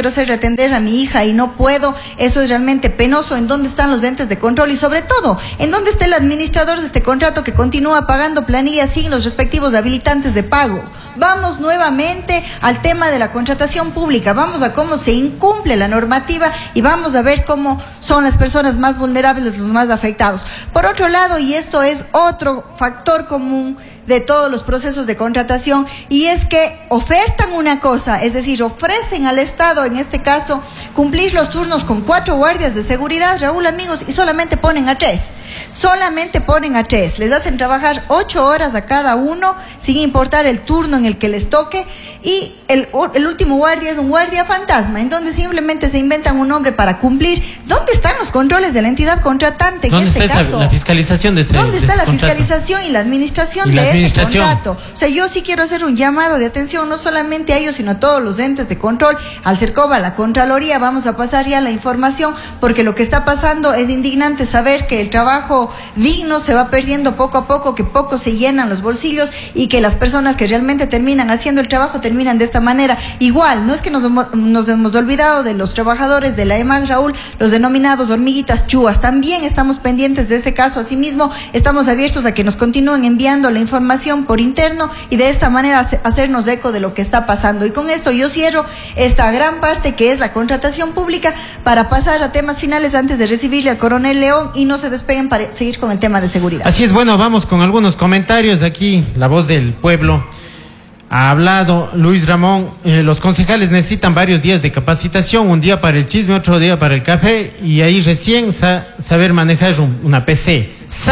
quiero hacer atender a mi hija y no puedo, eso es realmente penoso. ¿En dónde están los entes de control? Y sobre todo, ¿en dónde está el administrador de este contrato que continúa pagando planillas sin los respectivos habilitantes de pago? Vamos nuevamente al tema de la contratación pública, vamos a cómo se incumple la normativa y vamos a ver cómo son las personas más vulnerables, los más afectados. Por otro lado, y esto es otro factor común de todos los procesos de contratación, y es que ofertan una cosa, es decir, ofrecen al Estado, en este caso, cumplir los turnos con 4 guardias de seguridad, Raúl, amigos, y solamente ponen a 3. Les hacen trabajar 8 horas a cada uno, sin importar el turno en el que les toque, y el último guardia es un guardia fantasma, en donde simplemente se inventan un nombre para cumplir. ¿Dónde están los controles de la entidad contratante en este caso? La fiscalización de ese ¿Dónde está la contrato? Fiscalización y la administración de ese contrato? O sea, yo sí quiero hacer un llamado de atención, no solamente a ellos, sino a todos los entes de control, al CERCOV, a la Contraloría. Vamos a pasar ya la información, porque lo que está pasando es indignante saber que el trabajo digno se va perdiendo poco a poco, que poco se llenan los bolsillos y que las personas que realmente terminan haciendo el trabajo terminan de esta manera. Igual, no es que nos hemos olvidado de los trabajadores de la EMAG, Raúl, los denominados hormiguitas chúas. También estamos pendientes de ese caso. Asimismo, estamos abiertos a que nos continúen enviando la información por interno y de esta manera hacernos eco de lo que está pasando. Y con esto yo cierro esta gran parte que es la contratación pública, para pasar a temas finales antes de recibirle al coronel León, y no se despeguen para seguir con el tema de seguridad. Así es, bueno, vamos con algunos comentarios de aquí. La Voz del Pueblo ha hablado Luis Ramón. Los concejales necesitan varios días de capacitación, un día para el chisme, otro día para el café, y ahí recién saber manejar una PC.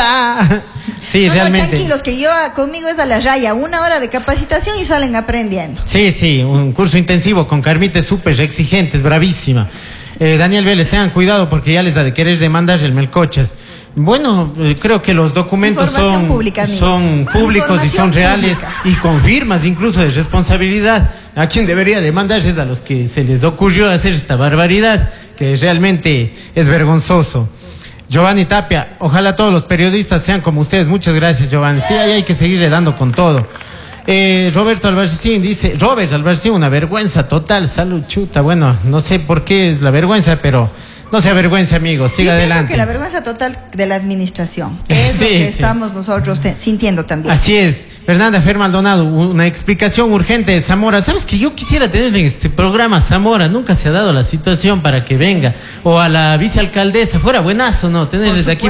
Sí, no, realmente. Tranquilos, que conmigo es a la raya, 1 hora de capacitación y salen aprendiendo. Sí, un curso intensivo con Carmita, es súper exigente, es bravísima. Daniel Vélez, tengan cuidado porque ya les da de querer demandar el Melcochas. Bueno, creo que los documentos son públicos y son reales, y con firmas incluso de responsabilidad. A quien debería demandar es a los que se les ocurrió hacer esta barbaridad, que realmente es vergonzoso. Giovanni Tapia, ojalá todos los periodistas sean como ustedes. Muchas gracias, Giovanni. Sí, ahí hay que seguirle dando con todo. Roberto Albarracín dice, Robert Albarracín, una vergüenza total, salud, chuta. Bueno, no sé por qué es la vergüenza, pero no se avergüence, amigos, siga adelante. Pienso que la vergüenza total de la administración, es lo que estamos nosotros sintiendo también. Así es. Fernanda Fer Maldonado, una explicación urgente de Zamora. ¿Sabes que yo quisiera tener en este programa Zamora? Nunca se ha dado la situación para que venga. O a la vicealcaldesa, fuera buenazo, ¿no? Tenerles aquí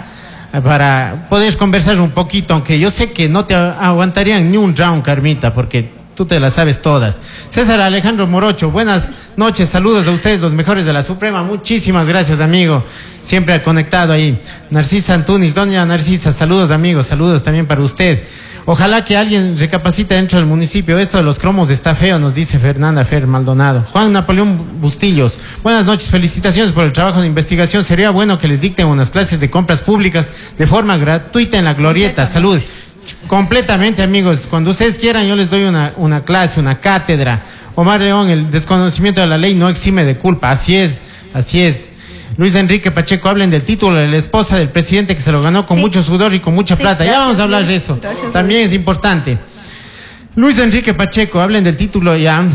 para poder conversar un poquito, aunque yo sé que no te aguantarían ni un round, Carmita, porque tú te las sabes todas. César Alejandro Morocho, buenas noches, saludos a ustedes, los mejores de la Suprema. Muchísimas gracias, amigo, siempre conectado ahí. Narcisa Antunis, doña Narcisa, saludos, amigos, saludos también para usted. Ojalá que alguien recapacite dentro del municipio. Esto de los cromos está feo, nos dice Fernanda Fer Maldonado. Juan Napoleón Bustillos, buenas noches, felicitaciones por el trabajo de investigación. Sería bueno que les dicten unas clases de compras públicas de forma gratuita en la Glorieta. Salud. Completamente, amigos, cuando ustedes quieran yo les doy una clase, una cátedra. Omar León, el desconocimiento de la ley no exime de culpa. Así es. Luis Enrique Pacheco, hablen del título de la esposa del presidente que se lo ganó con mucho sudor y con mucha plata. Ya vamos a hablar de eso. También es importante. Luis Enrique Pacheco, hablen del título ya.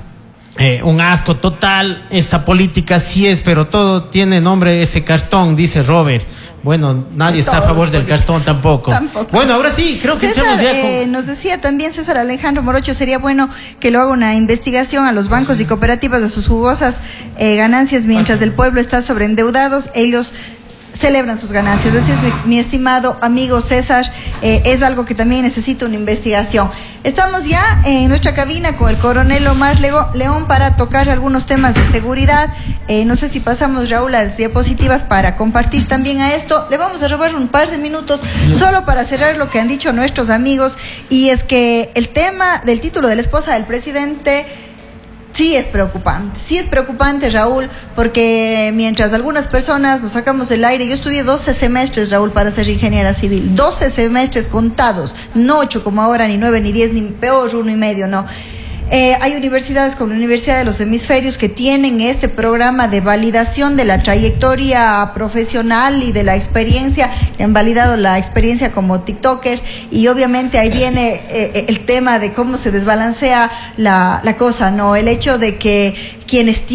Un asco total. Esta política sí es, pero todo tiene nombre de ese cartón, dice Robert. Bueno, nadie está a favor del cartón tampoco. Bueno, ahora sí, creo que César, nos decía también César Alejandro Morocho, sería bueno que lo haga una investigación a los bancos y cooperativas de sus jugosas ganancias, mientras el pueblo está sobreendeudados, ellos celebran sus ganancias. Así es, mi estimado amigo César, es algo que también necesita una investigación. Estamos ya en nuestra cabina con el coronel Omar León para tocar algunos temas de seguridad. No sé si pasamos, Raúl, las diapositivas para compartir también a esto. Le vamos a robar un par de minutos solo para cerrar lo que han dicho nuestros amigos, y es que el tema del título de la esposa del presidente sí es preocupante, Raúl, porque mientras algunas personas nos sacamos del aire, yo estudié 12 semestres, Raúl, para ser ingeniera civil, 12 semestres contados, no 8 como ahora, ni 9, ni 10, ni peor, 1,5, no. Hay universidades como la Universidad de los Hemisferios que tienen este programa de validación de la trayectoria profesional y de la experiencia, que han validado la experiencia como TikToker, y obviamente ahí viene el tema de cómo se desbalancea la cosa, ¿no? El hecho de que quienes